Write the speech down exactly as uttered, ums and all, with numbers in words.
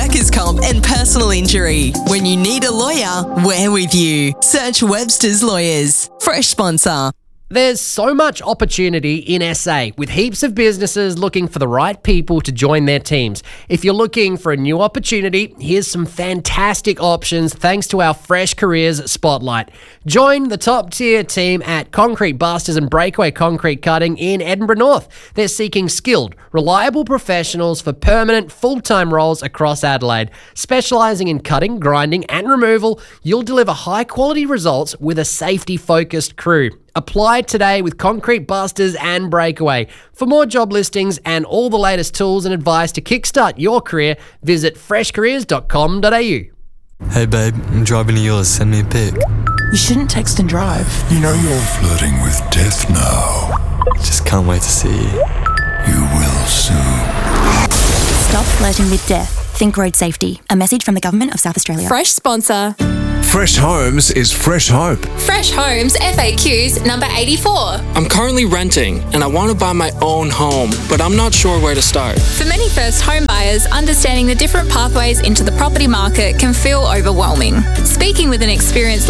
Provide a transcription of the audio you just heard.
workers' comp and personal injury. When you need a lawyer, we're with you. Search Webster's Lawyers. Fresh sponsor. There's so much opportunity in S A, with heaps of businesses looking for the right people to join their teams. If you're looking for a new opportunity, here's some fantastic options thanks to our Fresh Careers Spotlight. Join the top-tier team at Concrete Busters and Breakaway Concrete Cutting in Edinburgh North. They're seeking skilled, reliable professionals for permanent, full-time roles across Adelaide. Specialising in cutting, grinding and removal, you'll deliver high-quality results with a safety-focused crew. Apply today with Concrete Busters and Breakaway. For more job listings and all the latest tools and advice to kickstart your career, visit fresh careers dot com dot a u. Hey babe, I'm driving to yours. Send me a pic. You shouldn't text and drive. You know you're flirting with death now. Just can't wait to see you. You will soon. Stop flirting with death. Think road safety. A message from the Government of South Australia. Fresh sponsor. Fresh Homes is fresh hope. Fresh Homes F A Qs number eighty-four. I'm currently renting and I want to buy my own home, but I'm not sure where to start. For many first home buyers, understanding the different pathways into the property market can feel overwhelming. Speaking with an experienced